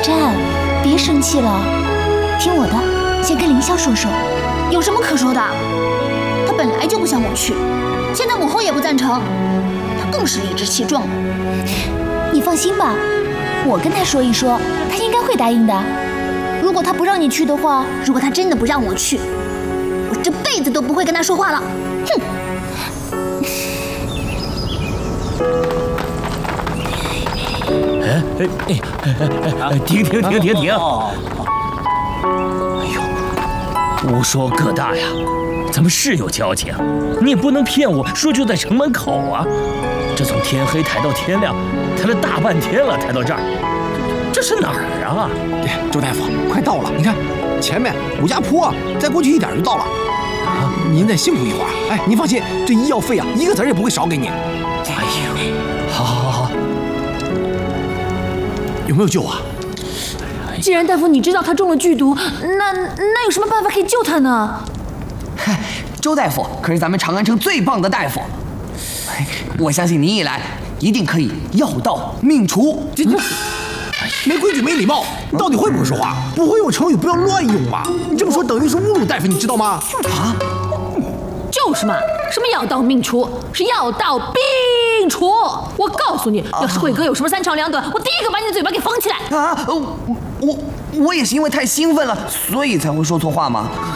战，别生气了，听我的，先跟凌霄说说。 有什么可说的？他本来就不想我去，现在母后也不赞成，他更是理直气壮了。 你放心吧，我跟他说一说，他应该会答应的。如果他不让你去的话， 如果他真的不让我去，我这辈子都不会跟他说话了。哼！ 停！哎呦，我说葛大呀，咱们是有交情，你也不能骗我说就在城门口啊。这从天黑抬到天亮，抬了大半天了，抬到这儿，这是哪儿啊？ 周大夫，快到了，你看前面武家坡，再过去一点就到了。啊，您再辛苦一会儿。哎，您放心，这医药费啊，一个子儿也不会少给你。 哎呦，好， 有没有救啊？ 既然大夫你知道他中了剧毒，那有什么办法可以救他呢？ 嗨，周大夫可是咱们长安城最棒的大夫，我相信您一来，一定可以药到命除。 没规矩没礼貌，你到底会不会说话？不会用成语不要乱用嘛！你这么说等于是侮辱大夫，你知道吗？ 啊， 就是嘛，什么药到命除，是药到病除。我告诉你，要是慧哥有什么三长两短，我第一个把你的嘴巴给封起来。 我也是因为太兴奋了，所以才会说错话吗？